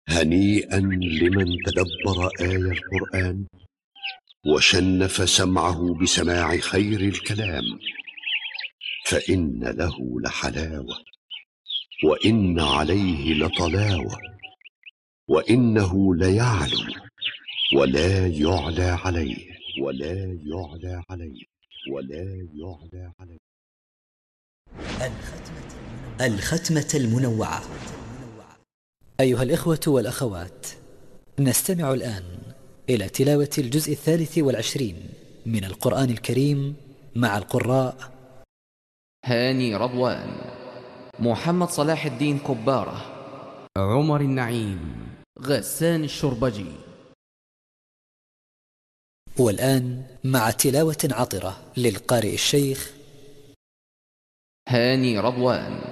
هنيئا لمن تدبر آي القرآن وشنف سمعه بسماع خير الكلام، فإن له لحلاوة وإن عليه لطلاوة، وإنه ليعلو ولا يعلى عليه ولا يعلى عليه ولا يعلى عليه. الختمة المنوعة. أيها الإخوة والأخوات، نستمع الآن إلى تلاوة الجزء 23 من القرآن الكريم مع القراء هاني رضوان، محمد صلاح الدين كبارة، عمر النعيم، غسان الشربجي. والآن مع تلاوة عطرة للقارئ الشيخ هاني رضوان.